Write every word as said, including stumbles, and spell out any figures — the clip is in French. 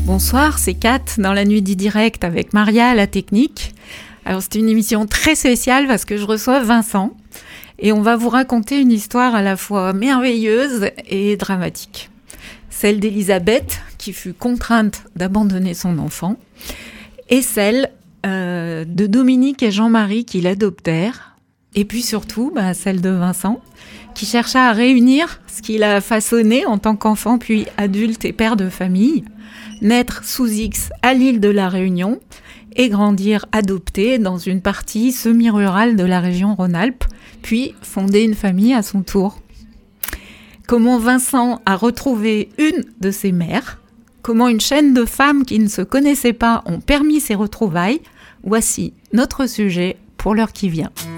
Bonsoir, c'est Kat dans la nuit du direct avec Maria à la technique. Alors c'est une émission très spéciale parce que je reçois Vincent et on va vous raconter une histoire à la fois merveilleuse et dramatique. Celle d'Elisabeth qui fut contrainte d'abandonner son enfant et celle euh, de Dominique et Jean-Marie qui l'adoptèrent et puis surtout bah, celle de Vincent qui chercha à réunir ce qu'il a façonné en tant qu'enfant puis adulte et père de famille, naître sous X à l'île de la Réunion et grandir adopté dans une partie semi-rurale de la région Rhône-Alpes, puis fonder une famille à son tour. Comment Vincent a retrouvé une de ses mères, comment une chaîne de femmes qui ne se connaissaient pas ont permis ces retrouvailles, voici notre sujet pour l'heure qui vient.